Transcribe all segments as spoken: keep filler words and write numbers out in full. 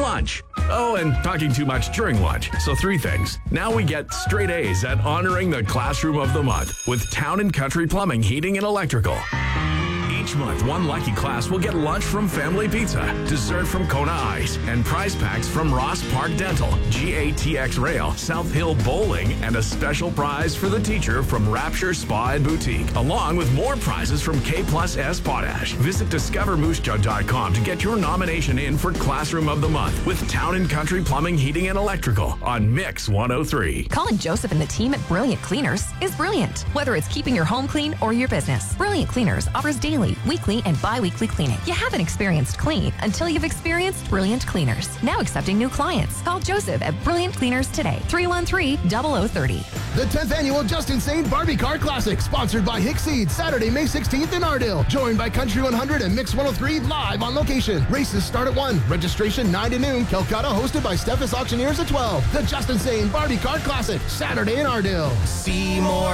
lunch. Oh, and talking too much during lunch. So three things. Now we get straight A's at honoring the Classroom of the Month with Town and Country Plumbing, Heating, and Electrical. Each month, one lucky class will get lunch from Family Pizza, dessert from Kona Ice, and prize packs from Ross Park Dental, G A T X Rail, South Hill Bowling, and a special prize for the teacher from Rapture Spa and Boutique, along with more prizes from K Plus S Potash. Visit discover moose jaw dot com to get your nomination in for Classroom of the Month with Town and Country Plumbing, Heating, and Electrical on Mix one oh three. Calling Joseph and the team at Brilliant Cleaners is brilliant. Whether it's keeping your home clean or your business, Brilliant Cleaners offers daily, weekly, and bi-weekly cleaning. You haven't experienced clean until you've experienced Brilliant Cleaners. Now accepting new clients. Call Joseph at Brilliant Cleaners today. three one three, zero zero three zero. The tenth Annual Justin Saint Barbie Car Classic, sponsored by Hick Seed, Saturday, May sixteenth in Ardale. Joined by Country one hundred and Mix one oh three live on location. Races start at one. Registration nine to noon. Calcutta hosted by Steffes Auctioneers at twelve. The Justin Saint Barbie Car Classic, Saturday in Ardale. Seymour,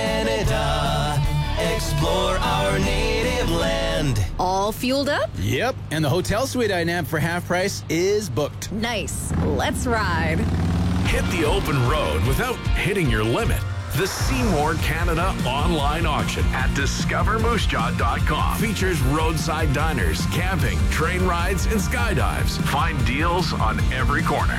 Canada. Explore our native land. All fueled up? Yep, and the hotel suite I nabbed for half price is booked. Nice. Let's ride. Hit the open road without hitting your limit. The Seymour Canada online auction at discover moose jaw dot com features roadside diners, camping, train rides, and skydives. Find deals on every corner.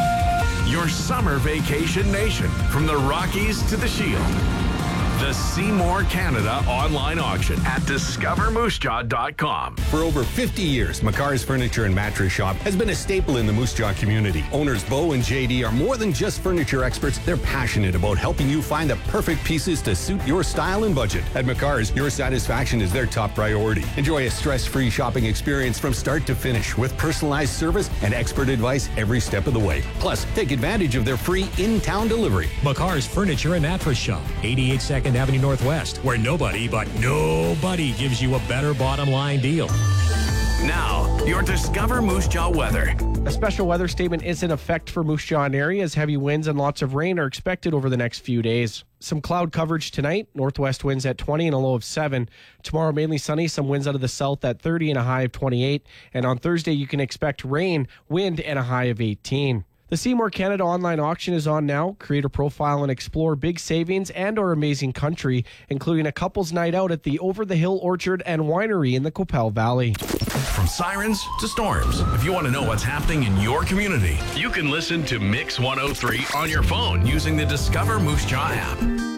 Your summer vacation nation, from the Rockies to the Shield. The Seymour Canada online auction at discover moose jaw dot com. For over fifty years, McCar's Furniture and Mattress Shop has been a staple in the Moose Jaw community. Owners Bo and J D are more than just furniture experts. They're passionate about helping you find the perfect pieces to suit your style and budget. At McCar's, your satisfaction is their top priority. Enjoy a stress-free shopping experience from start to finish with personalized service and expert advice every step of the way. Plus, take advantage of their free in-town delivery. McCar's Furniture and Mattress Shop, eighty-eight second Avenue Northwest, where nobody but nobody gives you a better bottom line deal. Now, your Discover Moose Jaw weather. A special weather statement is in effect for Moose Jaw areas. Heavy winds and lots of rain are expected over the next few days. Some cloud coverage tonight. Northwest winds at twenty and a low of seven. Tomorrow, mainly sunny. Some winds out of the south at thirty and a high of twenty-eight. And on Thursday, you can expect rain, wind, and a high of eighteen. The Seymour Canada online auction is on now. Create a profile and explore big savings and our amazing country, including a couple's night out at the Over the Hill Orchard and Winery in the Qu'Appelle Valley. From sirens to storms, if you want to know what's happening in your community, you can listen to Mix one oh three on your phone using the Discover Moose Jaw app.